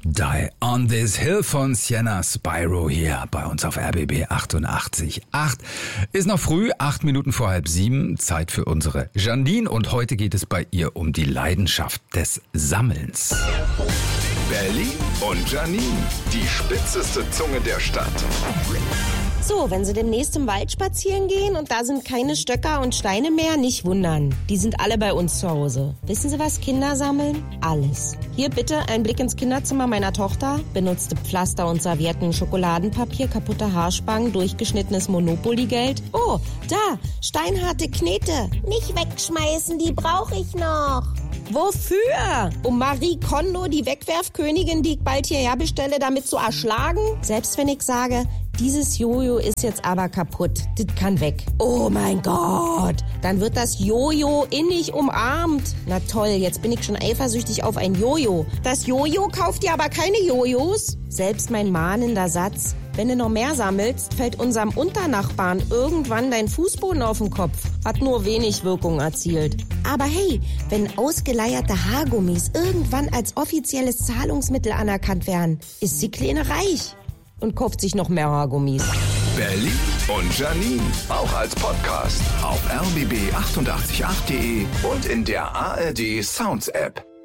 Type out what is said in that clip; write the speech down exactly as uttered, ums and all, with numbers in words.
Die on this hill von Sienna Spyro hier bei uns auf R B B achtundachtzig Komma acht. Ist noch früh, acht Minuten vor halb sieben, Zeit für unsere Janine und heute geht es bei ihr um die Leidenschaft des Sammelns. Berlin und Janine, die spitzeste Zunge der Stadt. So, wenn Sie demnächst im Wald spazieren gehen und da sind keine Stöcker und Steine mehr, nicht wundern. Die sind alle bei uns zu Hause. Wissen Sie, was Kinder sammeln? Alles. Hier bitte ein Blick ins Kinderzimmer meiner Tochter. Benutzte Pflaster und Servietten, Schokoladenpapier, kaputte Haarspangen, durchgeschnittenes Monopoly-Geld. Oh, da, steinharte Knete. Nicht wegschmeißen, die brauche ich noch. Wofür? Um Marie Kondo, die Wegwerfkönigin, die ich bald hierher bestelle, damit zu erschlagen? Selbst wenn ich sage, dieses Jojo ist jetzt aber kaputt, das kann weg. Oh mein Gott, dann wird das Jojo innig umarmt. Na toll, jetzt bin ich schon eifersüchtig auf ein Jojo. Das Jojo kauft dir aber keine Jojos? Selbst mein mahnender Satz, wenn du noch mehr sammelst, fällt unserem Unternachbarn irgendwann dein Fußboden auf den Kopf. Hat nur wenig Wirkung erzielt. Aber hey, wenn ausgeleierte Haargummis irgendwann als offizielles Zahlungsmittel anerkannt werden, ist die Kleine reich und kauft sich noch mehr Haargummis. Berlin und Janine, auch als Podcast auf r b b achtundachtzig Komma acht punkt de und in der A R D Sounds App.